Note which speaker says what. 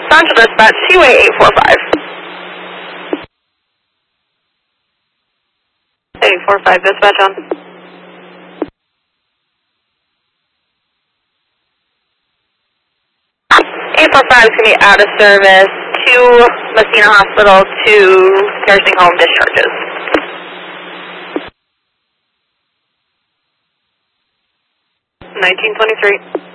Speaker 1: Central Dispatch, Seaway 845. 845, dispatch on. 845 is going to be out of service to Messina Hospital to nursing home discharges. 1923.